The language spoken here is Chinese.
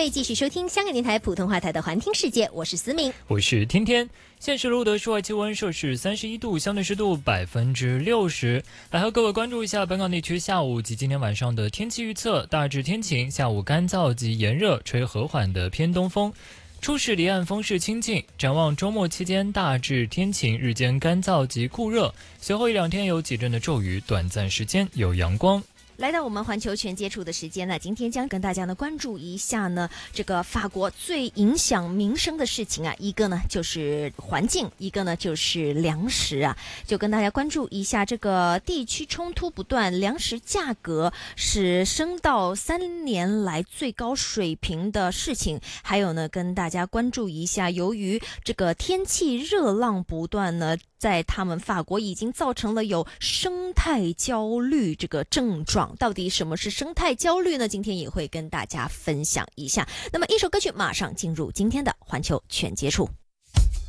位继续收听香港电台普通话台的环听世界，我是思明， 我是天天。现时录得室外气温摄氏31度，相对湿度60%。来和各位关注一下本港地区下午及今天晚上的天气预测，大致天晴，下午干燥及炎热，吹和缓的偏东风。初时离岸风势清劲，展望周末期间大致天晴，日间干燥及酷热，随后1-2天有几阵的骤雨，短暂时间有阳光。 来到我们环球全接触的时间呢，今天将跟大家呢关注一下呢这个法国最影响民生的事情啊，一个呢就是环境，一个呢就是粮食啊，就跟大家关注一下这个地区冲突不断，粮食价格是升到3年来最高水平的事情，还有呢跟大家关注一下，由于这个天气热浪不断呢，在他们法国已经造成了有生态焦虑这个症状。到底什么是生态焦虑呢？今天也会跟大家分享一下。那么一首歌曲马上进入今天的环球全接触。